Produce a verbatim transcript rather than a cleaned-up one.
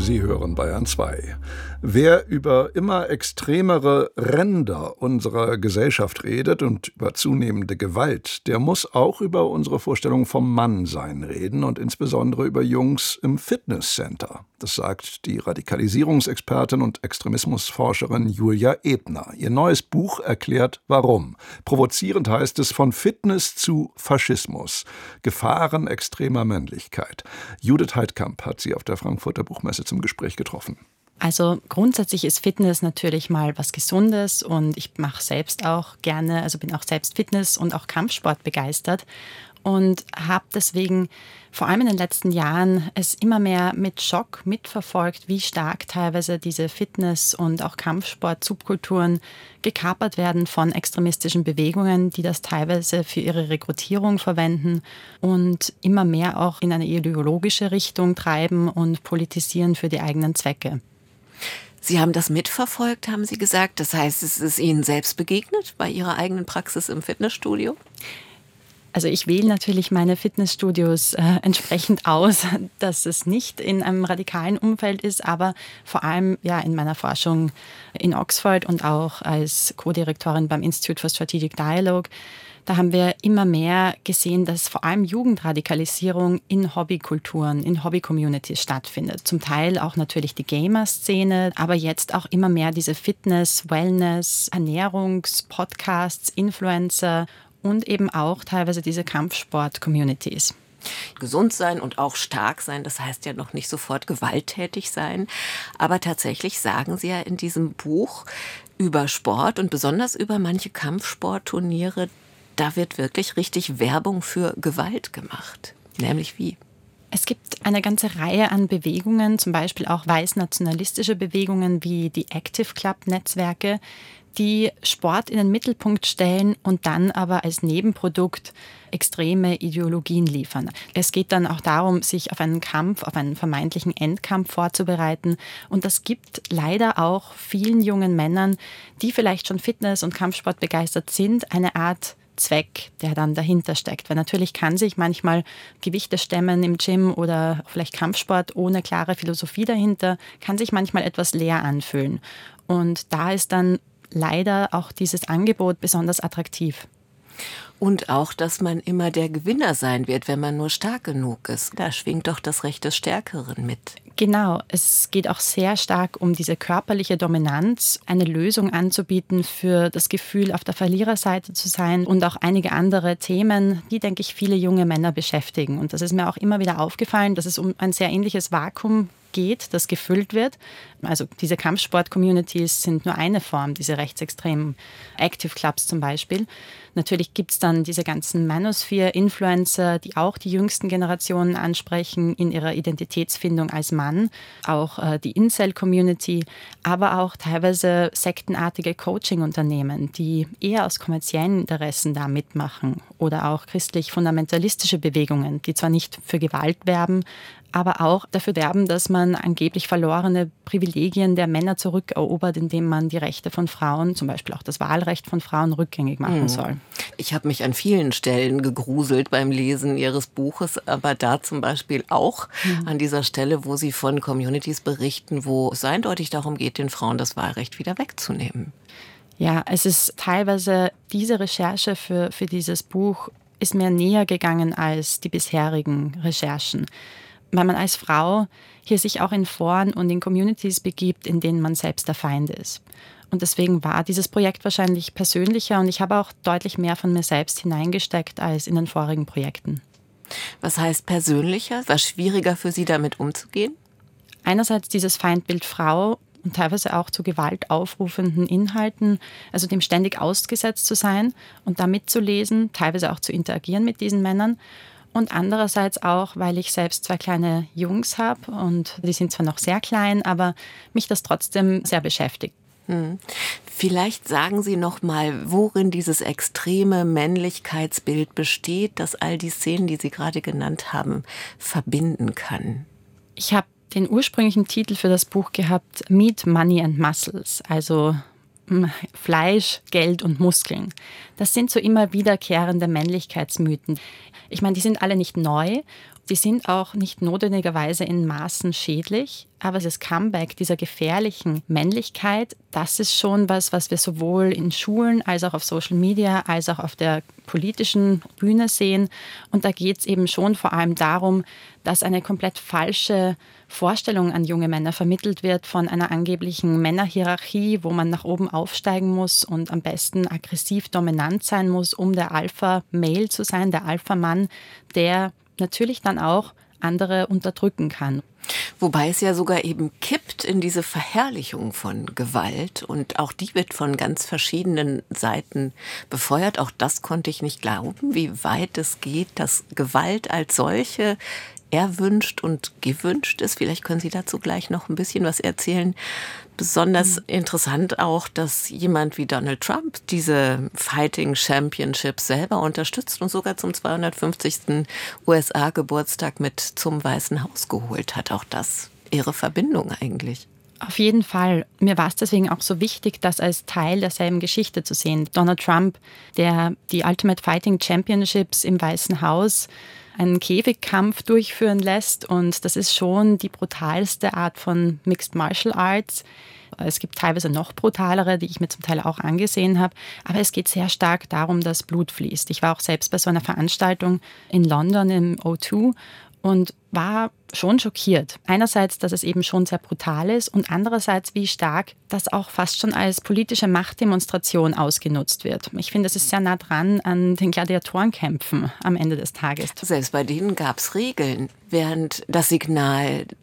Sie hören Bayern zwei. Wer über immer extremere Ränder unserer Gesellschaft redet und über zunehmende Gewalt, der muss auch über unsere Vorstellung vom Mannsein reden und insbesondere über Jungs im Fitnesscenter. Das sagt die Radikalisierungsexpertin und Extremismusforscherin Julia Ebner. Ihr neues Buch erklärt, warum. Provozierend heißt es: Von Fitness zu Faschismus. Gefahren extremer Männlichkeit. Judith Heidkamp hat sie auf der Frankfurter Buchmesse zum Gespräch getroffen. Also grundsätzlich ist Fitness natürlich mal was Gesundes und ich mache selbst auch gerne, also bin auch selbst Fitness- und auch Kampfsport begeistert und habe deswegen vor allem in den letzten Jahren es immer mehr mit Schock mitverfolgt, wie stark teilweise diese Fitness- und auch Kampfsport-Subkulturen gekapert werden von extremistischen Bewegungen, die das teilweise für ihre Rekrutierung verwenden und immer mehr auch in eine ideologische Richtung treiben und politisieren für die eigenen Zwecke. Sie haben das mitverfolgt, haben Sie gesagt. Das heißt, es ist Ihnen selbst begegnet bei Ihrer eigenen Praxis im Fitnessstudio? Also ich wähle natürlich meine Fitnessstudios äh, entsprechend aus, dass es nicht in einem radikalen Umfeld ist, aber vor allem ja in meiner Forschung in Oxford und auch als Co-Direktorin beim Institute for Strategic Dialogue. Da haben wir immer mehr gesehen, dass vor allem Jugendradikalisierung in Hobbykulturen, in Hobby-Communities stattfindet. Zum Teil auch natürlich die Gamer-Szene, aber jetzt auch immer mehr diese Fitness-, Wellness-, Ernährungs-, Podcasts, Influencer und eben auch teilweise diese Kampfsport-Communities. Gesund sein und auch stark sein, das heißt ja noch nicht sofort gewalttätig sein. Aber tatsächlich sagen Sie ja in diesem Buch über Sport und besonders über manche Kampfsportturniere, da wird wirklich richtig Werbung für Gewalt gemacht. Nämlich wie? Es gibt eine ganze Reihe an Bewegungen, zum Beispiel auch weiß-nationalistische Bewegungen wie die Active Club-Netzwerke, die Sport in den Mittelpunkt stellen und dann aber als Nebenprodukt extreme Ideologien liefern. Es geht dann auch darum, sich auf einen Kampf, auf einen vermeintlichen Endkampf vorzubereiten. Und das gibt leider auch vielen jungen Männern, die vielleicht schon Fitness- und Kampfsport begeistert sind, eine Art Zweck, der dann dahinter steckt. Weil natürlich kann sich manchmal Gewichte stemmen im Gym oder vielleicht Kampfsport ohne klare Philosophie dahinter, kann sich manchmal etwas leer anfühlen. Und da ist dann leider auch dieses Angebot besonders attraktiv. Und auch, dass man immer der Gewinner sein wird, wenn man nur stark genug ist. Da schwingt doch das Recht des Stärkeren mit. Genau, es geht auch sehr stark um diese körperliche Dominanz, eine Lösung anzubieten für das Gefühl, auf der Verliererseite zu sein und auch einige andere Themen, die, denke ich, viele junge Männer beschäftigen. Und das ist mir auch immer wieder aufgefallen, dass es um ein sehr ähnliches Vakuum geht, das gefüllt wird. Also diese Kampfsport-Communities sind nur eine Form, diese rechtsextremen Active Clubs zum Beispiel. Natürlich gibt es dann diese ganzen Manosphere-Influencer, die auch die jüngsten Generationen ansprechen in ihrer Identitätsfindung als Mann. Auch äh, die Incel-Community, aber auch teilweise sektenartige Coaching-Unternehmen, die eher aus kommerziellen Interessen da mitmachen. Oder auch christlich-fundamentalistische Bewegungen, die zwar nicht für Gewalt werben, aber auch dafür werben, dass man angeblich verlorene Privilegien der Männer zurückerobert, indem man die Rechte von Frauen, zum Beispiel auch das Wahlrecht von Frauen, rückgängig machen mhm. soll. Ich habe mich an vielen Stellen gegruselt beim Lesen Ihres Buches, aber da zum Beispiel auch mhm. an dieser Stelle, wo Sie von Communities berichten, wo es eindeutig darum geht, den Frauen das Wahlrecht wieder wegzunehmen. Ja, es ist teilweise diese Recherche für, für dieses Buch ist mir näher gegangen als die bisherigen Recherchen. Weil man als Frau hier sich auch in Foren und in Communities begibt, in denen man selbst der Feind ist. Und deswegen war dieses Projekt wahrscheinlich persönlicher und ich habe auch deutlich mehr von mir selbst hineingesteckt als in den vorigen Projekten. Was heißt persönlicher? War schwieriger für Sie, damit umzugehen? Einerseits dieses Feindbild Frau und teilweise auch zu Gewalt aufrufenden Inhalten, also dem ständig ausgesetzt zu sein und da mitzulesen, teilweise auch zu interagieren mit diesen Männern. Und andererseits auch, weil ich selbst zwei kleine Jungs habe und die sind zwar noch sehr klein, aber mich das trotzdem sehr beschäftigt. Hm. Vielleicht sagen Sie noch mal, worin dieses extreme Männlichkeitsbild besteht, das all die Szenen, die Sie gerade genannt haben, verbinden kann. Ich habe den ursprünglichen Titel für das Buch gehabt, Meat, Money and Muscles, also Fleisch, Geld und Muskeln. Das sind so immer wiederkehrende Männlichkeitsmythen. Ich meine, die sind alle nicht neu Die sind auch nicht notwendigerweise in Maßen schädlich, aber das Comeback dieser gefährlichen Männlichkeit, das ist schon was, was wir sowohl in Schulen als auch auf Social Media, als auch auf der politischen Bühne sehen. Und da geht es eben schon vor allem darum, dass eine komplett falsche Vorstellung an junge Männer vermittelt wird von einer angeblichen Männerhierarchie, wo man nach oben aufsteigen muss und am besten aggressiv dominant sein muss, um der Alpha-Male zu sein, der Alpha-Mann, der natürlich dann auch andere unterdrücken kann. Wobei es ja sogar eben kippt in diese Verherrlichung von Gewalt und auch die wird von ganz verschiedenen Seiten befeuert. Auch das konnte ich nicht glauben, wie weit es geht, dass Gewalt als solche erwünscht und gewünscht ist. Vielleicht können Sie dazu gleich noch ein bisschen was erzählen. Besonders interessant auch, dass jemand wie Donald Trump diese Fighting Championships selber unterstützt und sogar zum zweihundertfünfzigsten U S A-Geburtstag mit zum Weißen Haus geholt hat. Auch das ihre Verbindung eigentlich. Auf jeden Fall. Mir war es deswegen auch so wichtig, das als Teil derselben Geschichte zu sehen. Donald Trump, der die Ultimate Fighting Championships im Weißen Haus einen Käfigkampf durchführen lässt. Und das ist schon die brutalste Art von Mixed Martial Arts. Es gibt teilweise noch brutalere, die ich mir zum Teil auch angesehen habe. Aber es geht sehr stark darum, dass Blut fließt. Ich war auch selbst bei so einer Veranstaltung in London im O zwei und war schon schockiert. Einerseits, dass es eben schon sehr brutal ist und andererseits, wie stark das auch fast schon als politische Machtdemonstration ausgenutzt wird. Ich finde, es ist sehr nah dran an den Gladiatorenkämpfen am Ende des Tages. Selbst bei denen gab es Regeln. Während das Signal